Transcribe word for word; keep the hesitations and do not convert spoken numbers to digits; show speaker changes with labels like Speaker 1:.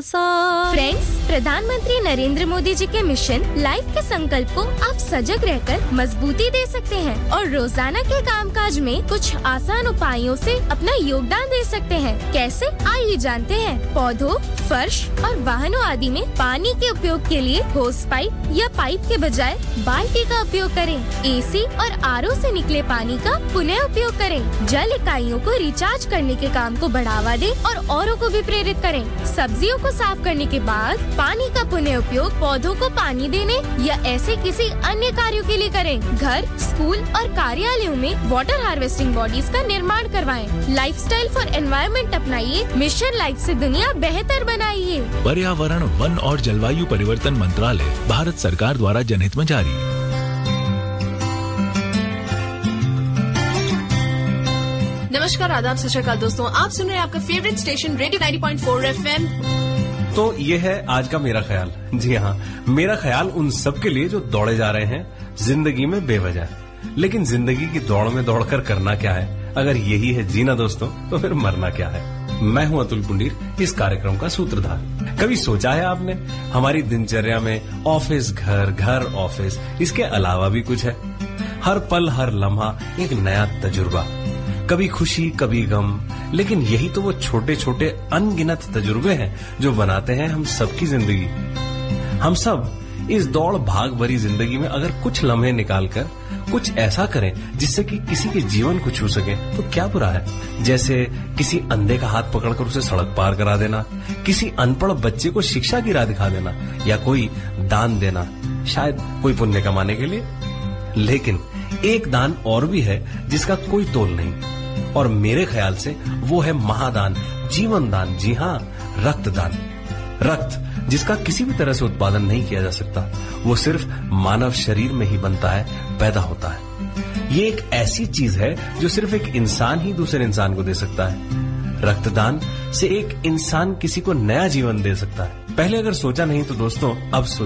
Speaker 1: साथ।
Speaker 2: फ्रेंड्स, प्रधानमंत्री नरेंद्र मोदी जी के मिशन लाइफ के संकल्प को आप सजग रहकर मजबूती दे सकते हैं और रोजाना के कामकाज में कुछ आसान उपायों से अपना योगदान दे सकते हैं। कैसे, आइए जानते हैं। पौधों, फर्श और वाहनों आदि में पानी के उपयोग के लिए होस पाइप या पाइप के बजाय बाल्टी का उपयोग करें। एसी और आरओ से निकले पानी का पुनः उपयोग करें। जल इकाइयों को रिचार्ज करने के काम को बढ़ावा दें और औरों को भी प्रेरित करें। सब्जियों को साफ करने के बाद पानी का पुनः उपयोग पौधों को पानी देने या ऐसे किसी अन्य कार्यों के लिए करें। घर, स्कूल और कार्यालयों में वाटर हार्वेस्टिंग बॉडीज का निर्माण करवाएं। Lifestyle for environment अपनाइए। Mission life से दुनिया बेहतर बनाइए।
Speaker 3: पर्यावरण, वन और जलवायु परिवर्तन मंत्रालय, भारत सरकार द्वारा जनहित में जारी।
Speaker 4: नमस्कार, आदाब, सत श्री अकाल दोस्तों, आप सुन रहे हैं आपका favourite station radio ninety point four FM.
Speaker 5: तो ये है आज का मेरा ख्याल। जी हाँ, मेरा ख्याल उन सब के लिए जो दौड़े जा रहे हैं जिंदगी में बेवजह। लेकिन जिंदगी की दौड़ में दौड़कर करना क्या है? अगर यही है जीना दोस्तों, तो फिर मरना क्या है? मैं हूं अतुल पुंडीर, इस कार्यक्रम का सूत्रधार। कभी सोचा है आपने, हमारी दिनचर्या में ऑफिस घर, घर ऑफिस, इसके अलावा भी कुछ है। हर पल हर लम्हा एक नया तजुर्बा, कभी खुशी कभी गम। लेकिन यही तो वो छोटे छोटे अनगिनत तजुर्बे हैं जो बनाते हैं हम सबकी जिंदगी। हम सब इस दौड़ भाग भरी जिंदगी में अगर कुछ लम्हे निकालकर कुछ ऐसा करें जिससे कि किसी के जीवन को छू सके, तो क्या बुरा है? जैसे किसी अंधे का हाथ पकड़कर उसे सड़क पार करा देना, किसी अनपढ़ बच्चे को शिक्षा की राह दिखा देना, या कोई दान देना, शायद कोई पुण्य कमाने के लिए। लेकिन एक दान और भी है जिसका कोई तोल नहीं, और मेरे ख्याल से वो है महादान, जीवन दान। जी हाँ, रक्तदान। रक्त जिसका किसी भी तरह से उत्पादन नहीं किया जा सकता, वो सिर्फ मानव शरीर में ही बनता है, पैदा होता है। ये एक ऐसी चीज है जो सिर्फ एक इंसान ही दूसरे इंसान को दे सकता है। रक्तदान से एक इंसान किसी को नया जीवन दे सकता है। पहले अगर सोचा नहीं तो दोस्तों, अब सोच